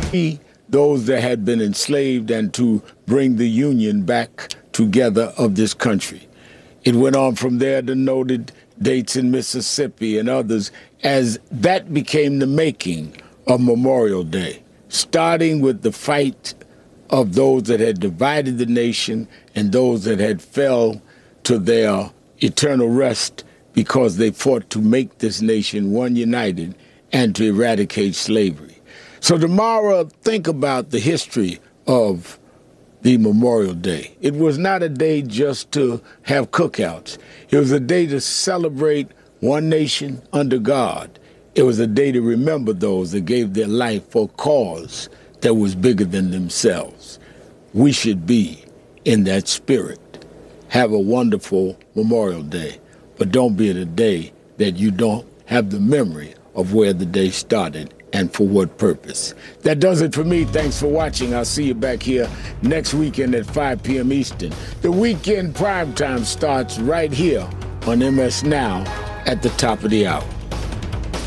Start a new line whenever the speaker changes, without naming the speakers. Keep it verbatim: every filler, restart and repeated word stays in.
free those that had been enslaved and to bring the union back together of this country. It went on from there to noted dates in Mississippi and others as that became the making of Memorial Day, starting with the fight of those that had divided the nation and those that had fell to their eternal rest because they fought to make this nation one united and to eradicate slavery. So tomorrow, think about the history of the Memorial Day. It was not a day just to have cookouts. It was a day to celebrate one nation under God. It was a day to remember those that gave their life for a cause that was bigger than themselves. We should be in that spirit. Have a wonderful Memorial Day, but don't be at a day that you don't have the memory of where the day started and for what purpose. That does it for me. Thanks for watching. I'll see you back here next weekend at five p m Eastern. The weekend primetime starts right here on M S Now at the top of the hour.